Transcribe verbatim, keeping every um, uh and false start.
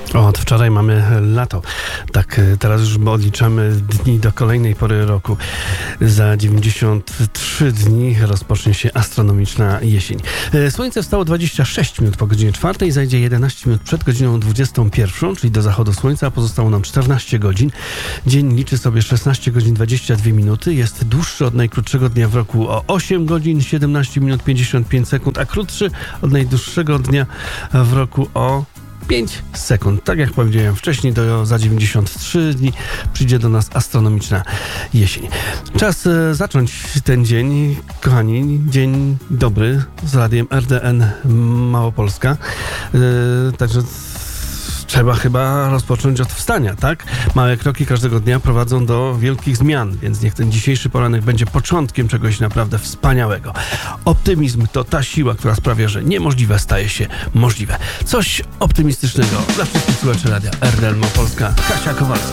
Od wczoraj mamy lato. Tak, teraz już odliczamy dni do kolejnej pory roku. Za dziewięćdziesiąt trzy dni rozpocznie się astronomiczna jesień. Słońce wstało dwadzieścia sześć minut po godzinie czwartej, zajdzie jedenaście minut przed godziną dwudziestą pierwszą, czyli do zachodu słońca. Pozostało nam czternaście godzin. Dzień liczy sobie szesnaście godzin dwadzieścia dwie minuty. Jest dłuższy od najkrótszego dnia w roku o osiem godzin siedemnaście minut pięćdziesiąt pięć sekund, a krótszy od najdłuższego dnia w roku o pięć sekund. Tak jak powiedziałem wcześniej, do, za dziewięćdziesiąt trzy dni przyjdzie do nas astronomiczna jesień. Czas e, zacząć ten dzień, kochani. Dzień dobry z radiem R D N Małopolska. E, także trzeba chyba rozpocząć od wstania, tak? Małe kroki każdego dnia prowadzą do wielkich zmian, więc niech ten dzisiejszy poranek będzie początkiem czegoś naprawdę wspaniałego. Optymizm to ta siła, która sprawia, że niemożliwe staje się możliwe. Coś optymistycznego dla wszystkich słuchaczy radia R D N Małopolska. Kasia Kowalska.